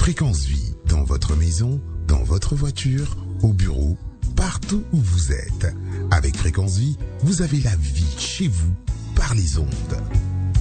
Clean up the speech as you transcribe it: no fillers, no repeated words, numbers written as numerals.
Fréquence Vie, dans votre maison, dans votre voiture, au bureau, partout où vous êtes. Avec Fréquence Vie, vous avez la vie chez vous, par les ondes.